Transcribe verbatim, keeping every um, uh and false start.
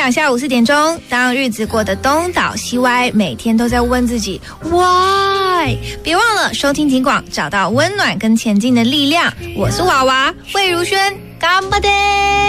想下午四点钟，当日子过得东倒西歪，每天都在问自己 why， 别忘了收听警广，找到温暖跟前进的力量。我是娃娃魏如萱，干巴爹。